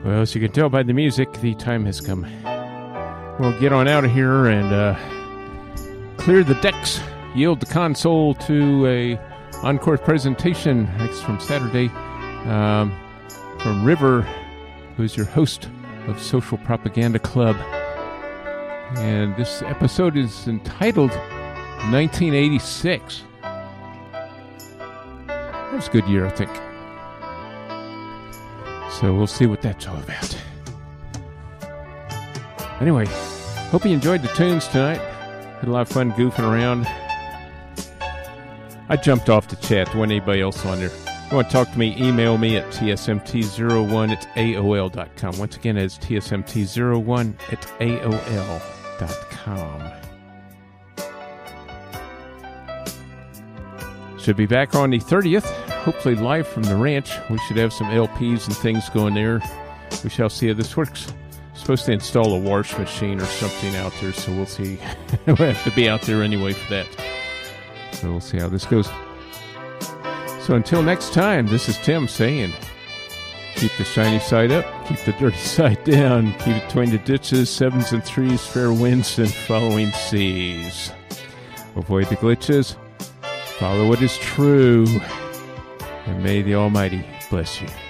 Well, as you can tell by the music, the time has come. We'll get on out of here and clear the decks, yield the console to a encore presentation next from Saturday from River, who's your host of Social Propaganda Club. And this episode is entitled 1986. That was a good year, I think. So we'll see what that's all about. Anyway, hope you enjoyed the tunes tonight. Had a lot of fun goofing around. I jumped off the chat. There wasn't anybody else on there. If you want to talk to me, email me at tsmt01@aol.com. Once again, it's tsmt01@aol.com. Should be back on the 30th, hopefully live from the ranch. We should have some LPs and things going there. We shall see how this works. Supposed to install a wash machine or something out there, so we'll see. We'll have to be out there anyway for that. So we'll see how this goes. So until next time, this is Tim saying, keep the shiny side up, keep the dirty side down, keep it between the ditches, sevens and threes, fair winds and following seas. Avoid the glitches, follow what is true, and may the Almighty bless you.